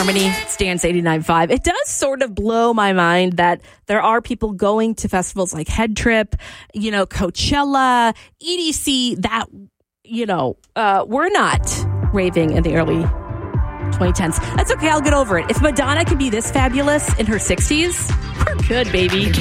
Harmony. It's Dance 89.5. It does sort of blow my mind that there are people going to festivals like Head Trip, Coachella, EDC, that, we're not raving in the early 2010s. That's okay. I'll get over it. If Madonna can be this fabulous in her 60s, we're good, baby.